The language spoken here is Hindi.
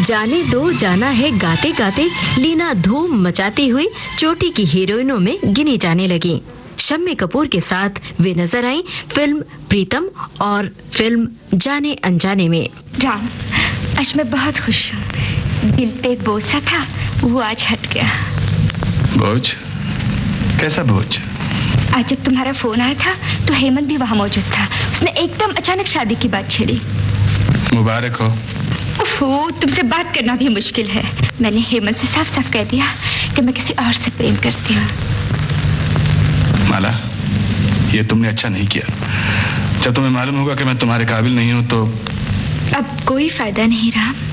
जाने दो जाना है गाते गाते लीना धूम मचाती हुई चोटी की हीरोइनों में गिनी जाने लगी। शम्मी कपूर के साथ वे नजर आई फिल्म प्रीतम और फिल्म जाने अनजाने में। राम, आज मैं बहुत खुश हूँ। दिल पे एक बोझ सा था, वो आज हट गया। बोझ? कैसा बोझ? आज जब तुम्हारा फोन आया था तो हेमंत भी वहाँ मौजूद था। उसने एकदम अचानक शादी की बात छेड़ी। मुबारक हो। ओहो, तुमसे बात करना भी मुश्किल है। मैंने हेमंत से साफ साफ कह दिया कि मैं किसी और से प्रेम करती हूँ। माला, ये तुमने अच्छा नहीं किया। जब तुम्हें मालूम होगा कि मैं तुम्हारे काबिल नहीं हूँ तो अब कोई फायदा नहीं राम।